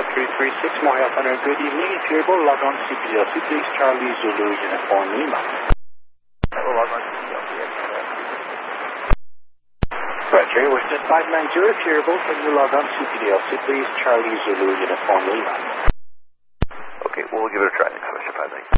336 Mohawk Hunter, good evening. If you're able, log on CPLC, please. Charlie Zulu Uniform Lima. Log on CPLC. Roger, we're at 590. If you're able, can you log on CPLC, please? Charlie Zulu Uniform Lima. Okay, we'll give it a try next question, 590.